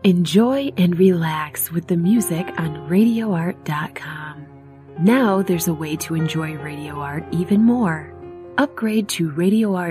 Enjoy and relax with the music on RadioArt.com. Now there's a way to enjoy Radio Art even more. Upgrade to RadioArt